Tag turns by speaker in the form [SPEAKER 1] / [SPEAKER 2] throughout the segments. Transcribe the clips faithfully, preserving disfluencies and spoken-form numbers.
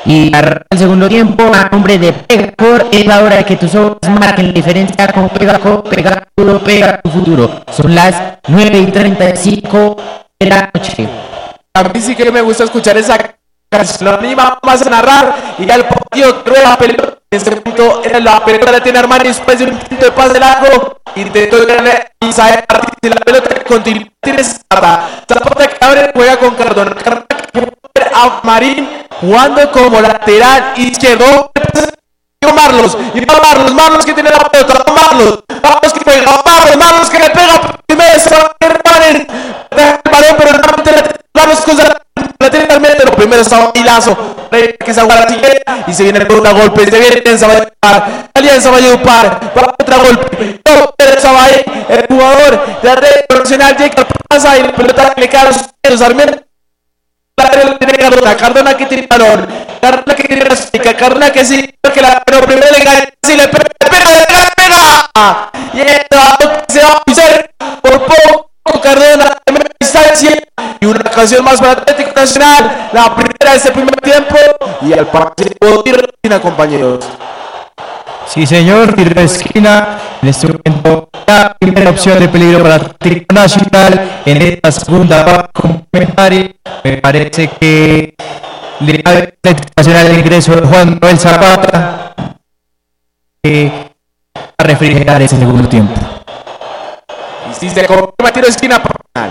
[SPEAKER 1] Y arranca el segundo tiempo a nombre de Pegacor. Es la hora de que tus ojos marquen la diferencia con Pegacor. Pega tu pega tu futuro. Son las nueve y treinta y cinco de la noche.
[SPEAKER 2] A mí sí que me gusta escuchar esa canción. Y vamos a narrar. Y ya el partido que rueda la pelota. En este punto la pelota la tiene Armani después de un intento de pase largo. Intentó ganarle y sabe partirse la pelota. Continúa. Tiene Zapata. Zapata que abre, juega con Cardona. Cardona que a Marín jugando como lateral izquierdo. Y Marlos. Y va Marlos. Marlos que tiene la pelota. Marlos. Marlos que pega. Marlos. Marlos que le pega. Primero se va a el balón, pero realmente Marlos con la tiene al medio. Primero estaba Milazo. Que se aguanta y se viene con una golpe. Se viene Alianza Valledupar. Alianza Valledupar. Va otra golpe. No, el jugador de la red profesional llega pasa y la pelota le cae a los Sarmiento. Cardona, Cardona que tiene balón, Cardona que tiene la chica, Cardona que sí, que la pero primero le cae, si le pega, le pega, le pega, y el balón se va a pisar por poco, Cardona en distancia, y una ocasión más para Atlético Nacional, la primera de este primer tiempo, y al partido tiro de esquina, compañeros.
[SPEAKER 3] Sí, señor, tiro de esquina, en este momento la primera opción de peligro para Atlético Nacional, en esta segunda va complementaria. Me parece que le da Atlético Nacional el ingreso de Juan Noel Zapata eh, a refrigerar ese segundo tiempo.
[SPEAKER 2] Y si se confirma tiro de esquina para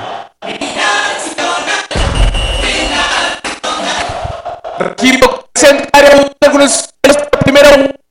[SPEAKER 2] Giro central, algunos primero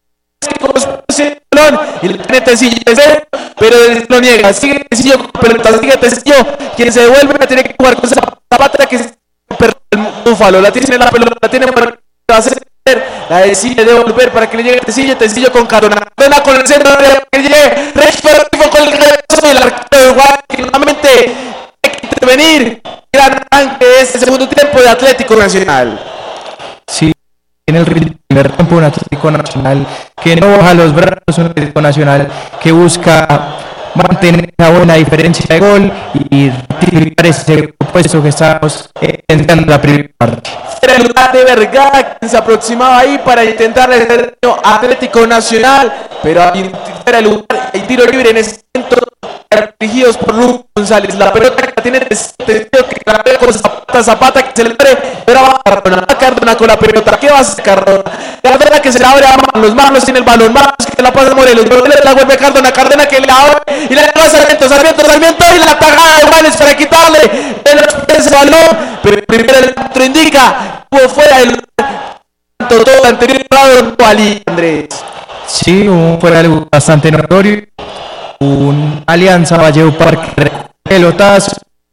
[SPEAKER 2] y le tiene Tecillo, pero lo niega, sigue Tecillo, pero sigue Tecillo, quien se devuelve la tiene que jugar con Zapata que es el Búfalo, la tiene la pelota, la tiene para hacer, la decide devolver para que le llegue Tecillo, Tecillo con Cardona, Cardona con el centro, que llegue, Rexford con el resto del arquero de Juan, que nuevamente hay que intervenir, gran arranque de este segundo tiempo de Atlético Nacional.
[SPEAKER 3] Sí. En el primer tiempo un Atlético Nacional que no baja los brazos, un Atlético Nacional que busca mantener una buena diferencia de gol y rectificar ese puesto que estamos intentando en la primera parte.
[SPEAKER 2] Era el lugar de Vergara quien se aproximaba ahí para intentar el Atlético Nacional, pero era el lugar, el tiro libre en ese momento dirigidos por Luis González. La pelota que la tiene Tecillo que la ve con Zapata, Zapata que se le abre, pero va Cardona, Cardona con la pelota. ¿Qué va a hacer Cardona? Cardona que se la abre a Marlos, Marlos tiene el balón, Marlos que la pasa a Morelos, Morelos la vuelve Cardona, Cardona que la abre y la lleva a Sarmiento, Sarmiento, Sarmiento y la tajada de Juanes para quitarle ese balón, pero primero el otro indica, hubo fuera el todo el anterior lado Ali Andrés.
[SPEAKER 3] Sí, un fuera de lugar bastante notorio. Un Alianza Valledupar que pelotazo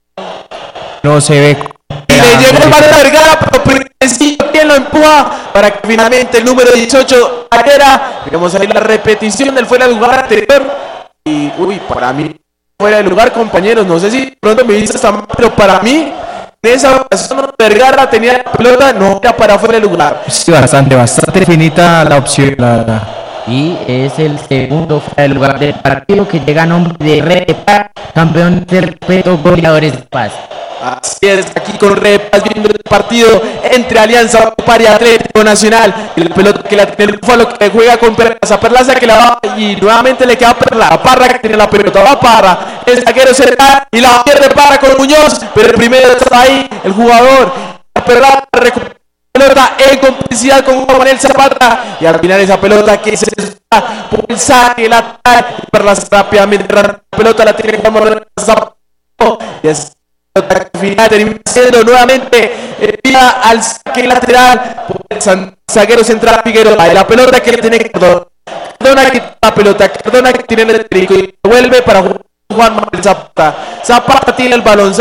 [SPEAKER 3] no se ve
[SPEAKER 2] y le llegó el balón a Vergara, pero Tecillo quien lo empuja para que finalmente el número dieciocho era, vamos a ver la repetición del fuera de lugar anterior y uy, para mí fuera de lugar, compañeros, no sé si pronto me dice esta, pero para mí en esa ocasión Vergara tenía la pelota, no era para fuera de lugar.
[SPEAKER 3] Sí, bastante, bastante finita la opción, la verdad.
[SPEAKER 1] Y es el segundo fuera del lugar del partido que llega a nombre de Repa, campeón del respeto, goleadores de paz.
[SPEAKER 2] Así es, aquí con Repas viendo el partido entre Alianza Valledupar y Atlético Nacional. Y la pelota que la tiene el Búfalo que juega con Perlaza, Perlaza que la va y nuevamente le queda Perla, Parra que tiene la pelota, va Parra, el zaguero se le da y la pierde Parra con Muñoz, pero el primero está ahí, el jugador, Perlaza recupera pelota en complicidad con Juan Manuel Zapata y al final esa pelota que se está por el saque lateral Perlaza rápidamente la pelota la tiene Juan Manuel Zapata y es pelota que final termina siendo nuevamente envía al saque lateral por el zaguero central Figueroa y la pelota que le tiene Cardona Cardona que la pelota Cardona que tiene el eléctrico y vuelve para Juan Manuel Zapata Zapata tiene el balón